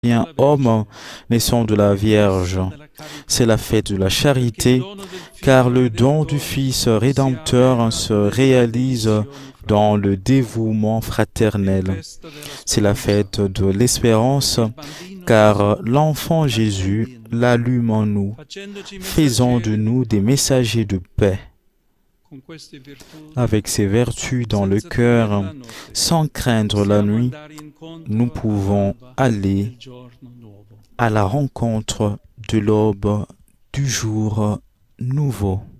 un homme naissant de la Vierge. C'est la fête de la charité, car le don du Fils rédempteur se réalise dans le dévouement fraternel. C'est la fête de l'espérance, car l'enfant Jésus l'allume en nous, faisant de nous des messagers de paix. Avec ces vertus dans le cœur, sans craindre la nuit, nous pouvons aller à la rencontre de l'aube du jour nouveau.